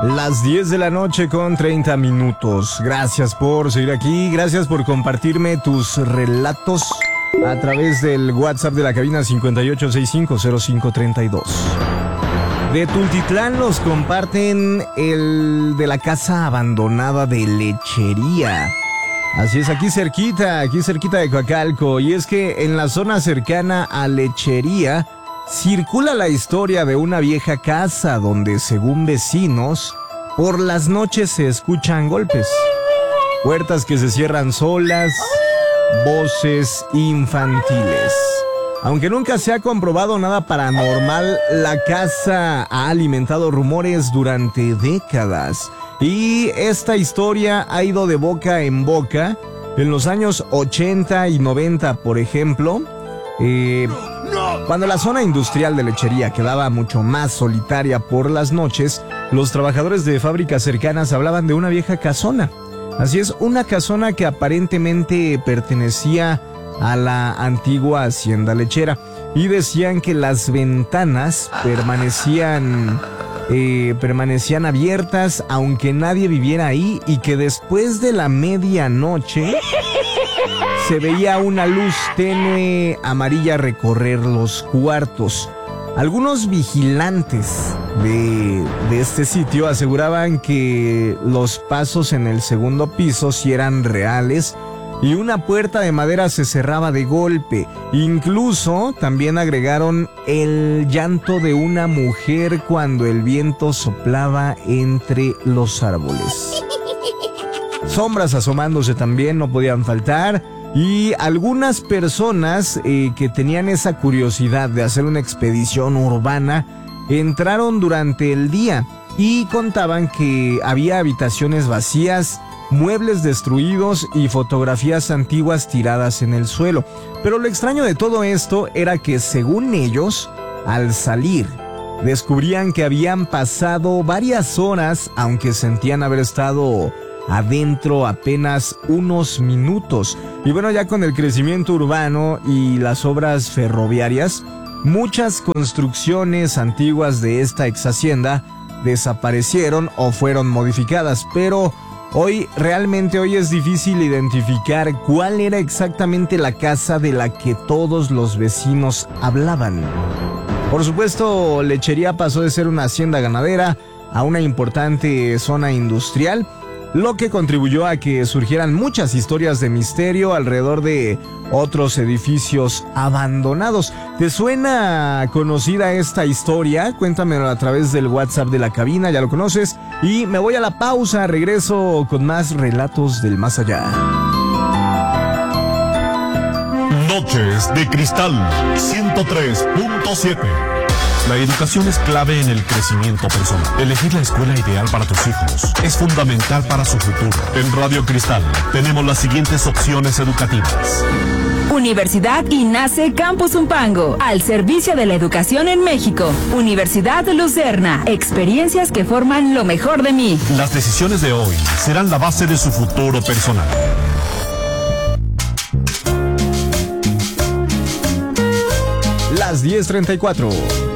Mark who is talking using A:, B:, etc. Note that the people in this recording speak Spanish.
A: Las 10 de la noche con 30 minutos. Gracias por seguir aquí, gracias por compartirme tus relatos a través del WhatsApp de la cabina 58650532. De Tultitlán nos comparten el de la casa abandonada de Lechería. Así es, aquí cerquita de Coacalco. Y es que en la zona cercana a Lechería circula la historia de una vieja casa donde, según vecinos, por las noches se escuchan golpes, puertas que se cierran solas, voces infantiles. Aunque nunca se ha comprobado nada paranormal, la casa ha alimentado rumores durante décadas. Y esta historia ha ido de boca en boca. En los años 80 y 90, por ejemplo, cuando la zona industrial de Lechería quedaba mucho más solitaria por las noches, los trabajadores de fábricas cercanas hablaban de una vieja casona. Así es, una casona que aparentemente pertenecía a la antigua hacienda lechera, y decían que las ventanas permanecían abiertas aunque nadie viviera ahí, y que después de la medianoche se veía una luz tenue amarilla recorrer los cuartos. Algunos vigilantes de este sitio aseguraban que los pasos en el segundo piso sí eran reales, y una puerta de madera se cerraba de golpe. Incluso también agregaron el llanto de una mujer cuando el viento soplaba entre los árboles. Sombras asomándose también no podían faltar, y algunas personas que tenían esa curiosidad de hacer una expedición urbana entraron durante el día y contaban que había habitaciones vacías, muebles destruidos y fotografías antiguas tiradas en el suelo. Pero lo extraño de todo esto era que, según ellos, al salir, descubrían que habían pasado varias horas, aunque sentían haber estado adentro apenas unos minutos. Y bueno, ya con el crecimiento urbano y las obras ferroviarias, muchas construcciones antiguas de esta ex hacienda desaparecieron o fueron modificadas, pero hoy es difícil identificar cuál era exactamente la casa de la que todos los vecinos hablaban. Por supuesto, Lechería pasó de ser una hacienda ganadera a una importante zona industrial, lo que contribuyó a que surgieran muchas historias de misterio alrededor de otros edificios abandonados. ¿Te suena conocida esta historia? Cuéntamelo a través del WhatsApp de la cabina, ya lo conoces. Y me voy a la pausa, regreso con más relatos del más allá.
B: Noches de Cristal 103.7. La educación es clave en el crecimiento personal. Elegir la escuela ideal para tus hijos es fundamental para su futuro. En Radio Cristal tenemos las siguientes opciones educativas.
C: Universidad INACE Campus Zumpango, al servicio de la educación en México. Universidad Lucerna, experiencias que forman lo mejor de mí.
B: Las decisiones de hoy serán la base de su futuro personal.
A: Las 10:34.